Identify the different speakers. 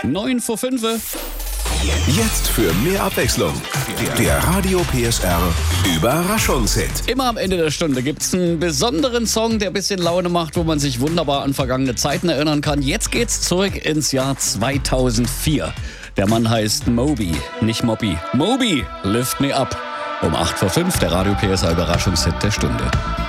Speaker 1: 9:05
Speaker 2: Jetzt für mehr Abwechslung. Der Radio PSR Überraschungshit.
Speaker 1: Immer am Ende der Stunde gibt's einen besonderen Song, der ein bisschen Laune macht, wo man sich wunderbar an vergangene Zeiten erinnern kann. Jetzt geht's zurück ins Jahr 2004. Der Mann heißt Moby, nicht Moppy. Moby, Lift Me Up. Um 8:05 der Radio PSR Überraschungshit der Stunde.